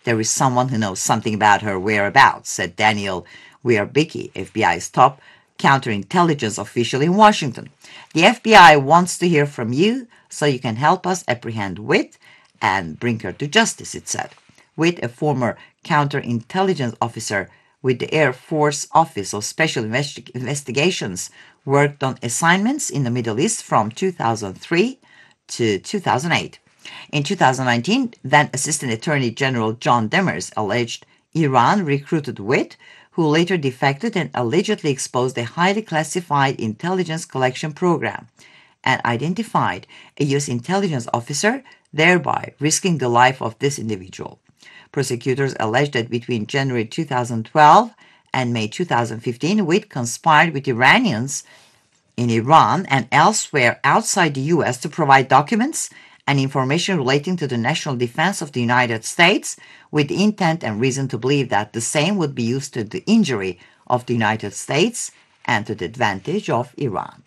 There is someone who knows something about her whereabouts, said Daniel Wierbicki, FBI's top counterintelligence official in Washington. The FBI wants to hear from you so you can help us apprehend Witt and bring her to justice, it said. Witt, a former counterintelligence officer with the Air Force Office of Special Investigations, worked on assignments in the Middle East from 2003 to 2008. In 2019, then Assistant Attorney General John Demers alleged Iran recruited Witt, who later defected and allegedly exposed a highly classified intelligence collection program and identified a U.S. intelligence officer, thereby risking the life of this individual. Prosecutors alleged that between January 2012 and May 2015, Witt conspired with Iranians in Iran and elsewhere outside the U.S. to provide documents and information relating to the national defense of the United States with the intent and reason to believe that the same would be used to the injury of the United States and to the advantage of Iran.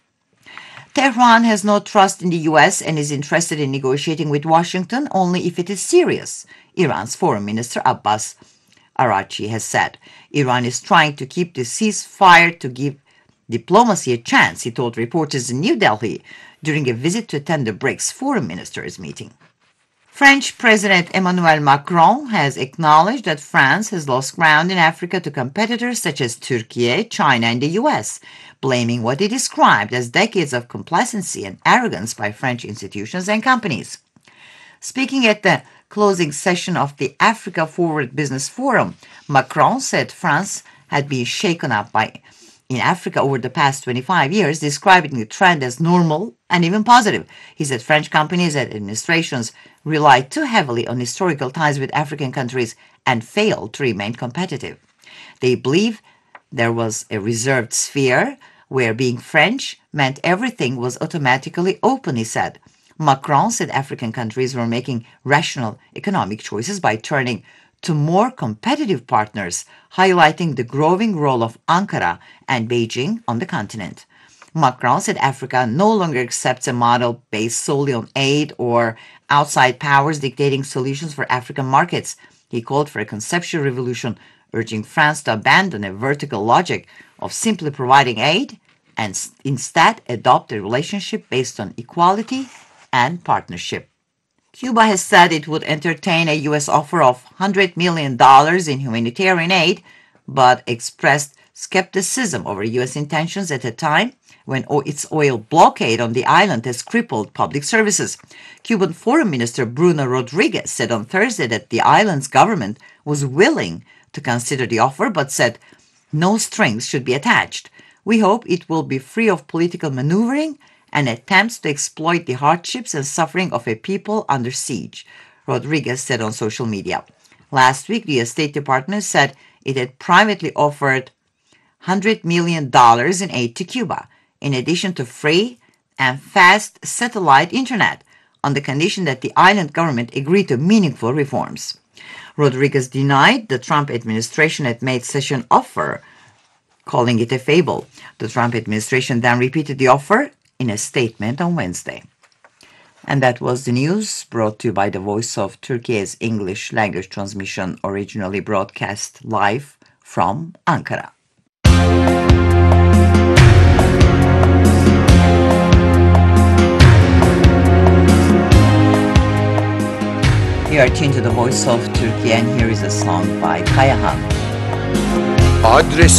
Tehran has no trust in the U.S. and is interested in negotiating with Washington only if it is serious, Iran's Foreign Minister Abbas Araghchi has said. Iran is trying to keep the ceasefire to give diplomacy a chance, he told reporters in New Delhi during a visit to attend the BRICS Foreign Ministers meeting. French President Emmanuel Macron has acknowledged that France has lost ground in Africa to competitors such as Turkey, China, and the U.S., blaming what he described as decades of complacency and arrogance by French institutions and companies. Speaking at the closing session of the Africa Forward Business Forum, Macron said France had been shaken up in Africa over the past 25 years, describing the trend as normal and even positive. He said French companies and administrations rely too heavily on historical ties with African countries and fail to remain competitive. They believe there was a reserved sphere where being French meant everything was automatically open, he said. Macron said African countries were making rational economic choices by turning to more competitive partners, highlighting the growing role of Ankara and Beijing on the continent. Macron said Africa no longer accepts a model based solely on aid or outside powers dictating solutions for African markets. He called for a conceptual revolution, urging France to abandon a vertical logic of simply providing aid and instead adopt a relationship based on equality and partnership. Cuba has said it would entertain a U.S. offer of $100 million in humanitarian aid, but expressed skepticism over U.S. intentions at a time when its oil blockade on the island has crippled public services. Cuban Foreign Minister Bruno Rodriguez said on Thursday that the island's government was willing to consider the offer, but said no strings should be attached. We hope it will be free of political maneuvering and attempts to exploit the hardships and suffering of a people under siege, Rodriguez said on social media. Last week, the U.S. State Department said it had privately offered $100 million in aid to Cuba, in addition to free and fast satellite internet, on the condition that the island government agreed to meaningful reforms. Rodriguez denied the Trump administration had made such an offer, calling it a fable. The Trump administration then repeated the offer in a statement on Wednesday. And that was the news brought to you by the Voice of Turkey's English language transmission, originally broadcast live from Ankara. You are tuned to the Voice of Turkey, and here is a song by Kayahan. Adres